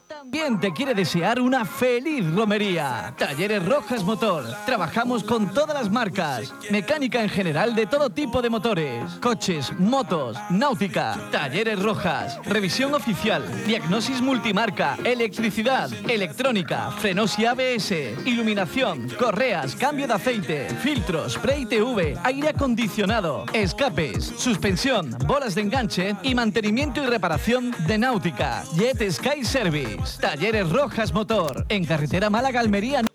También te quiere desear una feliz romería. Talleres Rojas Motor. Trabajamos con todas las marcas. Mecánica en general de todo tipo de motores. Coches, motos, náutica. Talleres Rojas. Revisión oficial. Diagnosis multimarca. Electricidad. Electrónica. Frenos y ABS. Iluminación. Correas. Cambio de aceite. Filtros. Spray TV. Aire acondicionado. Escapes. Suspensión. Bolas de enganche. Y mantenimiento y reparación de náutica. Jet Sky Service. Talleres Rojas Motor, en carretera Málaga-Almería.